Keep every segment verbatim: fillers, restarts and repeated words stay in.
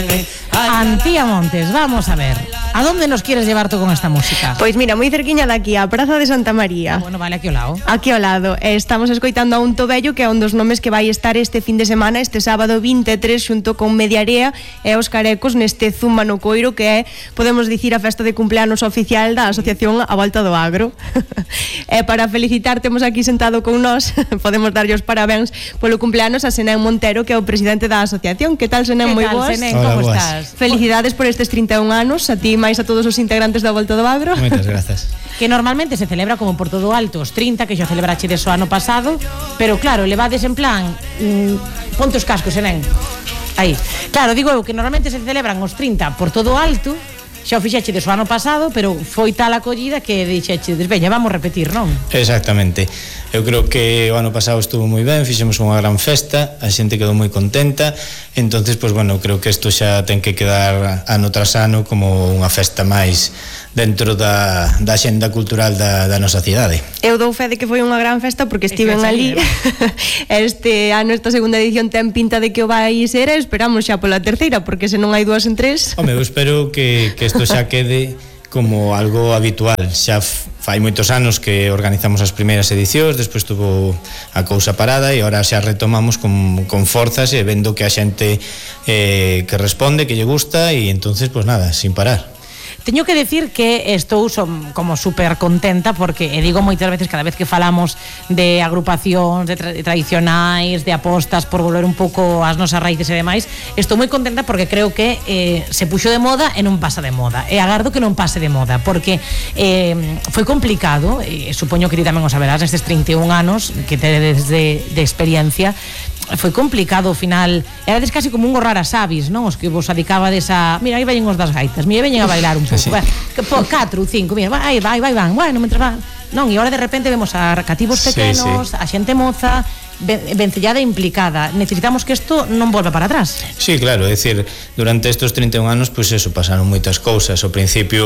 Antía Montes, vamos a ver, ¿a dónde nos quieres llevar tú con esta música? Pois mira, moi cerquiña daqui, a Praza de Santa María. Ah, bueno, vale, aquí ao lado. Aquí ao lado, eh, estamos escoitando a Unto Vello, que é un dos nomes que vai estar este fin de semana, este sábado vinte e tres, xunto con Mediarea e os Carecos neste Zumba no Coiro, que é, podemos dicir, a festa de cumpleanos oficial da Asociación A Volta do Agro. E para felicitar, temos aquí sentado con nós, podemos darlle os parabéns polo cumpleanos a Senén Montero, que é o presidente da asociación. Que tal, Senén? Moi boas. Senén, como estás? Felicidades por estes trinta e un anos, a ti máis a todos os integrantes da Volta do Agro. Moitas grazas. Que normalmente se celebra como por todo alto os trinta, que xa celebrachedes o ano pasado, pero claro, levades en plan mmm, ponte os cascos, Senén. Aí. Claro, digo eu que normalmente se celebran os trinta por todo alto. Xa o fixechedes o ano pasado, pero foi tal a acollida que dixechedes, veña, vamos repetir, non? Exactamente. Eu creo que o ano pasado estuvo moi ben, fixemos unha gran festa, a xente quedou moi contenta, entonces, pois, bueno, creo que isto xa ten que quedar ano tras ano como unha festa máis dentro da, da xenda cultural da, da nosa cidade. Eu dou fe de que foi unha gran festa porque estiven ali. Este ano, esta segunda edición ten pinta de que o vai ser, e esperamos xa pola terceira, porque se non hai dúas en tres. Home, eu espero que, que isto xa quede como algo habitual. Xa fai moitos anos que organizamos as primeiras edicións, despois tuvo a cousa parada e agora xa retomamos con, con forzas e vendo que a xente eh, que responde, que lle gusta, e entonces, pues nada, sin parar. Teño que decir que estou som, como super contenta porque, e digo moitas veces, cada vez que falamos de agrupacións de tra tradicionais, de apostas por volver un pouco ás nosas raíces e demais, estou moi contenta porque creo que eh, se puxo de moda e non pasa de moda, e agardo que non pase de moda, porque eh, foi complicado, e supoño que ti tamén o saberás, nestes trinta e un anos que tedes de, de experiencia, foi complicado ao final, erades casi como un gorrar a sabis, non? Os que vos adicabades a, mira, aí veñen os das gaitas, mira, veñen a bailar un pouco, sí. catro, cinco, mira, vai, vai, vai, van, bueno, mentre van, non, e agora de repente vemos a cativos pequenos, sí, sí. a xente moza, vencellada e implicada. Necesitamos que isto non volva para atrás. Sí, claro, é dicir, durante estes trinta e un anos, pois pues eso, pasaron moitas cousas. Ao principio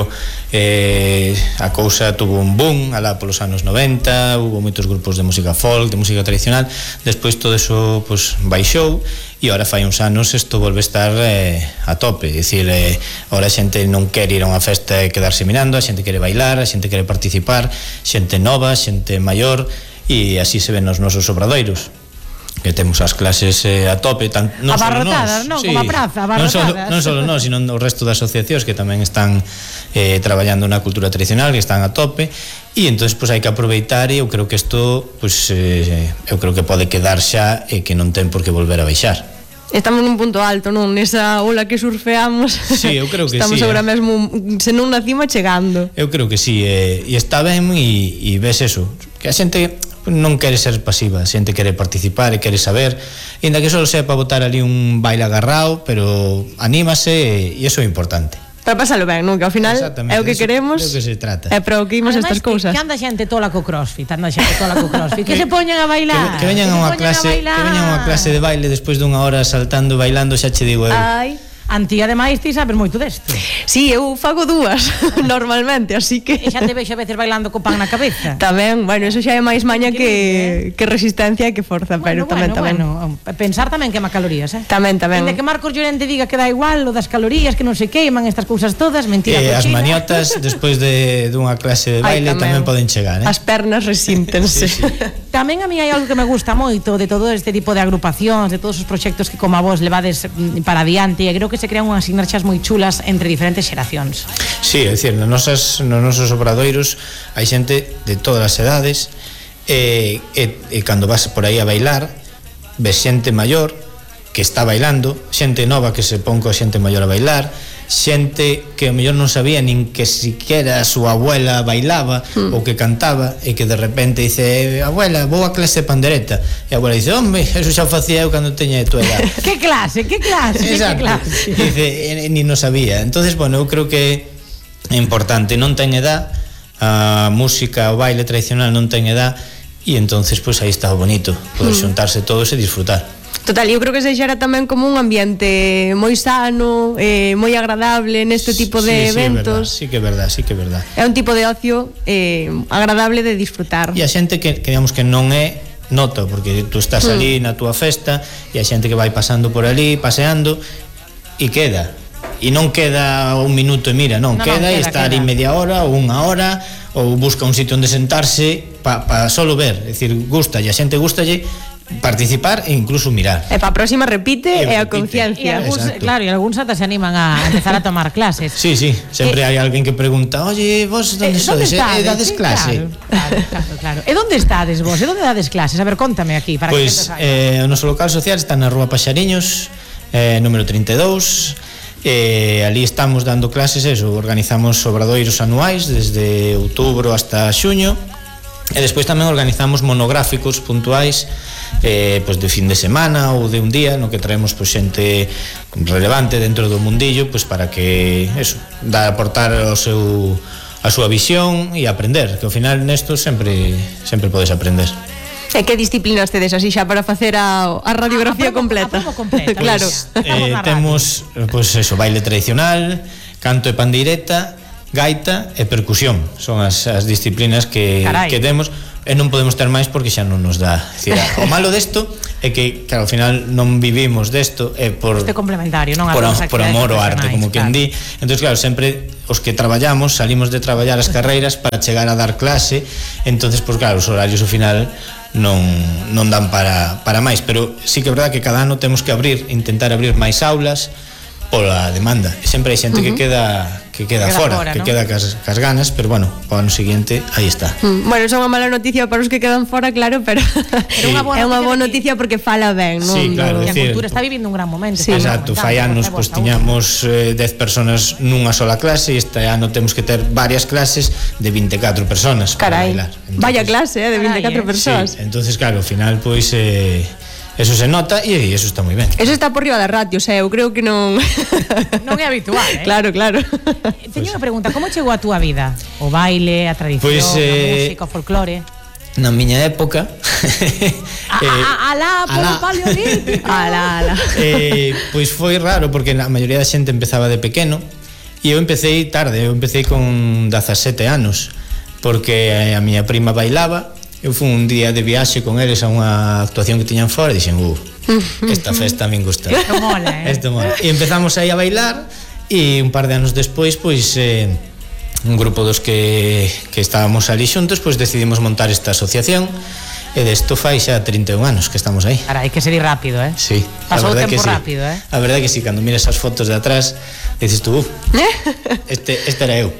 eh, a cousa tuvo un boom alá polos anos noventa, hubo moitos grupos de música folk, de música tradicional, despois todo eso pues, baixou, e agora fai uns anos isto volve a estar eh, a tope. É dicir, eh, agora a xente non quere ir a unha festa e quedarse mirando, a xente quere bailar, a xente quere participar, xente nova, xente maior, e así se ven nos nosos obradoiros, que temos as clases eh, a tope, tan, non abarrotadas, non, sí, como a praza, abarrotadas. Non só nós, sino o resto das asociacións que tamén están eh, traballando na cultura tradicional, que están a tope, e entón pues, hai que aproveitar, e eu creo que isto pues, eh, eu creo que pode quedar xa e que non ten por que volver a baixar. Estamos nun punto alto, non? Nesa ola que surfeamos. Sí, eu creo que estamos sí. Estamos agora eh. mesmo, se non na cima, chegando. Eu creo que sí, e, e está ben, e, e ves eso, que a xente non quere ser pasiva, a xente quere participar e quere saber, ainda que só sea para botar ali un baile agarrado, pero anímase, e iso é importante. Para pasalo ben, non? Que ao final é o que queremos, é o que se trata. É para o que imos estas cousas. Que anda xente tola co crossfit, anda xente tola co crossfit, que se poñan a bailar. Que, que veñan a unha clase, que veñan a unha clase de baile despois dunha hora saltando, bailando, xa che digo eu. Ai. Antí, ademais, ti sabes moito desto. Sí, eu fago dúas normalmente, así que... E xa te vexo a veces bailando co pan na cabeza. Tamén, bueno, eso xa é máis maña que, que resistencia e que forza, bueno, pero tamén, bueno, tamén. Bueno, pensar tamén quema calorías, eh? Tamén, tamén. Ende que Marcos Llorente diga que dá igual o das calorías, que non se queiman estas cousas todas, mentira. E as maniotas, despois de dunha clase de baile, Ay, tamén. tamén poden chegar, eh? As pernas resíntense. Sí, sí. Tamén a mí hai algo que me gusta moito de todo este tipo de agrupacións, de todos os proxectos que como a vos levades para adiante, e creo que se crean unhas sinerxias moi chulas entre diferentes xeracións. Sí, é dicir, nos nosos, nos nosos obradoiros hai xente de todas as edades, e, e, e cando vas por aí a bailar, ves xente maior que está bailando, xente nova que se pon coa xente maior a bailar, xente que ao mellor non sabía nin que siquiera a súa abuela bailaba mm. ou que cantaba, e que de repente dice, abuela, vou a clase de pandereta, e a abuela dice, home, eso xa facía eu cando teña de tua edad. Que clase, que clase, Exacto. que clase. Dice, e, ni non sabía. Entonces, bueno, eu creo que é importante, non ten edad, a música, o baile tradicional non ten edad, e entonces, pois pues, aí está o bonito, poder mm. xuntarse todos e disfrutar. Total, eu creo que se xera tamén como un ambiente moi sano, eh, moi agradable neste tipo de sí, eventos. Sí, que é verdad, sí que é verdad. É un tipo de ocio eh, agradable de disfrutar. E a xente que, que digamos que non é nota, porque tú estás mm. ali na túa festa, e a xente que vai pasando por ali, paseando, e queda. E non queda un minuto e mira, non, no, queda no, e estar aí media hora ou unha hora ou busca un sitio onde sentarse para pa solo ver, é dicir, gustalle, a xente gustalle participar e incluso mirar. E para a próxima repite e, e a conciencia. Claro, e algúns ata se animan a empezar a tomar clases. Sí, sí, sempre eh, hai alguén que pregunta, oye, vos onde eh, sodes? E dades clase? Claro, claro, claro. E onde estades vos? E onde dades clases? A ver, contame aquí para pues, que eh, o noso local social está na Rúa Paxariños, eh, número trinta e dous. Eh, ali estamos dando clases, eso, organizamos obradoiros anuais desde outubro hasta xuño. E despois tamén organizamos monográficos puntuais eh, pues de fin de semana ou de un día no que traemos pues, xente relevante dentro do mundillo pues, para que eso, da aportar o seu, a súa visión e aprender, que ao final nesto sempre sempre podes aprender. E que disciplinas tedes así xa para facer a, a radiografía a promo, completa? A promo completa. Claro. Pues, eh, temos pues eso, baile tradicional, canto e pandeireta, gaita e percusión. Son as, as disciplinas que, que temos e non podemos ter máis porque xa non nos dá. Decir, o malo desto é que, claro, ao final non vivimos desto é por este complementario, non por, por amor ao arte, como quen di. Entonces, claro, sempre os que traballamos salimos de traballar as carreiras para chegar a dar clase. Entonces, pues claro, os horarios ao final non, non dan para, para máis, pero sí que é verdade que cada ano temos que abrir, intentar abrir máis aulas pola demanda. E sempre hai xente uh-huh. que queda que queda, queda fora, fora, que ¿no? queda cas, cas ganas, pero bueno, para o ano seguinte aí está. Mm, bueno, é unha mala noticia para os que quedan fora, claro, pero sí. é unha boa noticia porque fala ben, non? Sí, claro, e a cultura está vivindo un gran momento. Sí. Exacto, fai anos pois tiñamos eh, dez personas nunha sola clase e este ano temos que ter varias clases de vinte e catro personas para Carai, bailar. Entonces, vaya clase, eh, de vinte e catro Carai, persoas. Sí, entonces claro, ao final pois eh, eso se nota e eso está moi ben. Eso está por riba da ratio, o sea, eu creo que non non é habitual, eh? Claro, claro. Teño unha pregunta, como chegou a túa vida? O baile, a tradición, pues, eh, a música, o folclore? Na miña época eh, alá, polo paleolítico. Alá, alá. Eh, pois foi raro porque a maioría da xente empezaba de pequeno e eu empecé tarde, eu empecé con dezasete anos porque a miña prima bailaba. Eu fui un día de viaxe con eles a unha actuación que tiñan fora e dixen, uh, esta festa a min gusta. Isto mola, eh? Isto mola. E empezamos aí a bailar e un par de anos despois, pois, eh, un grupo dos que, que estábamos ali xuntos, pois decidimos montar esta asociación e desto fai xa trinta e un anos que estamos aí. Carai, que se di rápido, eh? Sí. Pasou o tempo sí. rápido, eh? A verdade que sí, cando miras as fotos de atrás, dices tú, uh, este, este era eu.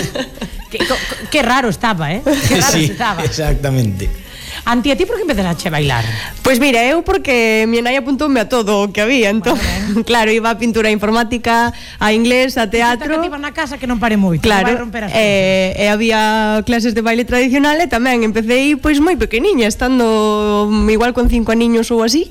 Que, que raro estaba, eh? Que raro sí, estaba. Exactamente. Anti, a ti por que empezaste a bailar? Pois pues mira, eu porque mi nai apuntoume a todo o que había, entón, bueno, claro, iba a pintura informática, a inglés, a teatro. Que iba na casa que non pare moito, claro, non vai romper as e, e había clases de baile tradicional e tamén empecé pois moi pequeniña, estando igual con cinco aniños ou así,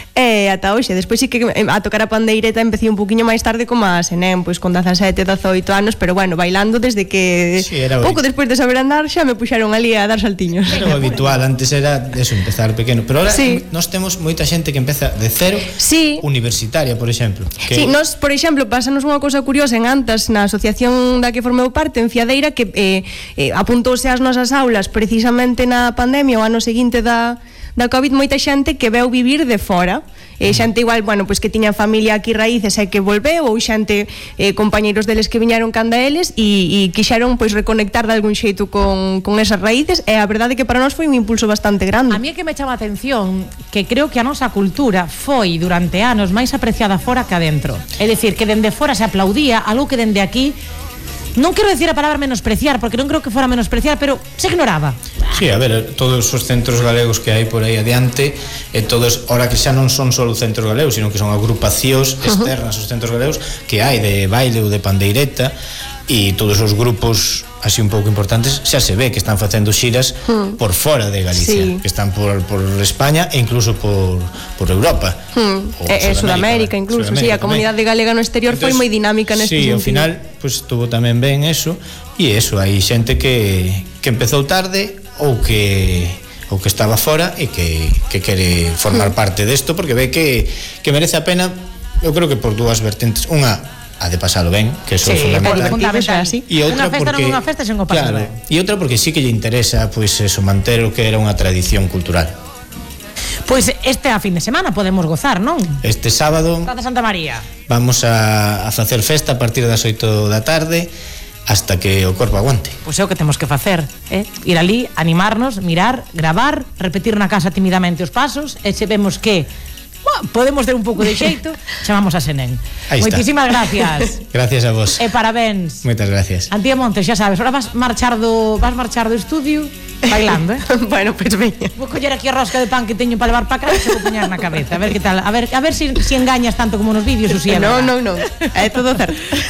e ata hoxe. Despois sí que a tocar a pandeireta empecé un poquinho máis tarde como a Senén, pois con dezasete, dezoito anos, pero bueno, bailando desde que sí, pouco despois de saber andar xa me puxaron ali a dar saltiños. Era o habitual, antes era eso, empezar pequeno, pero ahora sí. Nós temos moita xente que empeza de cero, sí. Universitaria, por exemplo que... Sí, nós, por exemplo, pásanos unha cousa curiosa en Antas, na asociación da que formeu parte en Fiadeira, que eh, eh, apuntouse ás nosas aulas precisamente na pandemia o ano seguinte da da COVID, moita xente que veu vivir de fora, e xente igual, bueno, pois que tiña familia aquí raíces e que volveu, ou xente, eh, compañeiros deles que viñeron canda eles e, e quixeron pois reconectar de algún xeito con, con esas raíces, e a verdade que para nós foi un impulso bastante grande. A mí é que me chama a atención que creo que a nosa cultura foi durante anos máis apreciada fora que adentro, é dicir, que dende fora se aplaudía algo que dende aquí, non quero decir a palabra menospreciar, porque non creo que fora menospreciar, pero se ignoraba. Sí, a ver, todos os centros galegos que hai por aí adiante, e todos, ora que xa non son só centros galegos, sino que son agrupacións externas aos centros galegos que hai de baile ou de pandeireta, e todos os grupos así un pouco importantes xa se ve que están facendo xiras hmm. por fora de Galicia, sí. Que están por, por España e incluso por, por Europa hmm. e, e Sudamérica incluso, Sudamérica, sí, a comunidade galega no exterior. Entonces, foi moi dinámica neste sí, sentido. Ao final, pues, tuvo tamén ben eso, e eso, hai xente que, que empezou tarde ou que ou que estaba fora e que, que quere formar hmm. parte desto porque ve que, que merece a pena. Eu creo que por dúas vertentes, unha a de pasalo ben, que eso sí, é fundamental. Sí, e outra unha festa porque, non unha festa sen o pasalo claro, ben. E outra porque sí que lle interesa pois eso, manter o que era unha tradición cultural. Pois este a fin de semana podemos gozar, non? Este sábado Praza Santa María. vamos a, a facer festa a partir das oito da tarde hasta que o corpo aguante. Pois é o que temos que facer, eh? Ir ali, animarnos, mirar, gravar, repetir na casa timidamente os pasos, e se vemos que bueno, podemos ter un pouco de xeito, chamamos a Senén. Moitísimas gracias. Gracias a vos. E parabéns. Moitas gracias. Antía Montes, xa sabes, ahora vas marchar do vas marchar do estudio bailando, eh? Bueno, pois pues veña. Vou coller aquí a rosca de pan que teño para levar para casa e vou poñer na cabeza, a ver que tal, a ver, a ver se si, si engañas tanto como nos vídeos ou si é Non, verdad. non, non. É todo certo.